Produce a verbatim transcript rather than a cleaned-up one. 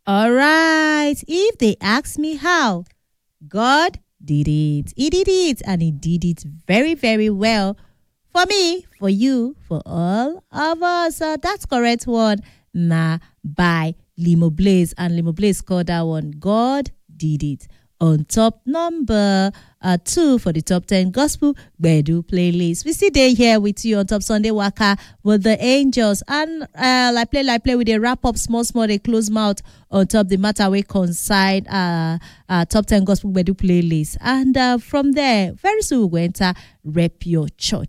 All right. If they ask me how, God did it. He did it, and he did it very, very well. For me, for you, for all of us. Uh, that's correct one. Nah, by Limo Blaze. And Limo Blaze called that one. God did it. On top number uh, two for the top ten gospel Bedu playlist. We see they here with you on top Sunday Waka with the angels. And uh, like play, like play with a wrap up small, small, they close mouth on top the matter we consign uh, uh, top ten gospel Bedu playlist. And uh, from there, very soon we'll enter Rep Your Church.